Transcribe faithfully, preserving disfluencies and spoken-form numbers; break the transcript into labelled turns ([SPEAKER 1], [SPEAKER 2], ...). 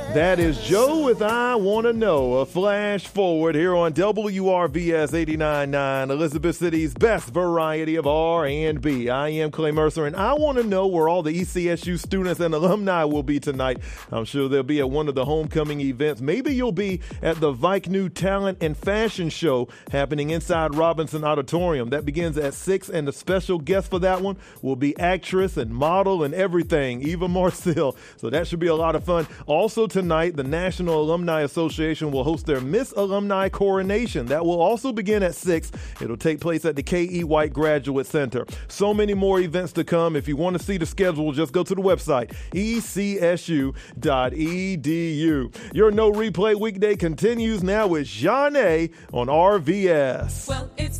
[SPEAKER 1] That is Joe with I Wanna Know, a flash forward here on W R V S eighty-nine point nine, Elizabeth City's best variety of R and B. I am Clay Mercer, and I want to know where all the E C S U students and alumni will be tonight. I'm sure they'll be at one of the homecoming events. Maybe you'll be at the Vike New Talent and Fashion Show happening inside Robinson Auditorium. That begins at six, and the special guest for that one will be actress and model and everything, Eva Marcille. So that should be a lot of fun. Also tonight, the National Alumni Association will host their Miss Alumni Coronation. That will also begin at six. It'll take place at the K E. White Graduate Center. So many more events to come. If you want to see the schedule, just go to the website, e c s u dot e d u. Your No Replay weekday continues now with Jeanne on R V S. Well, it's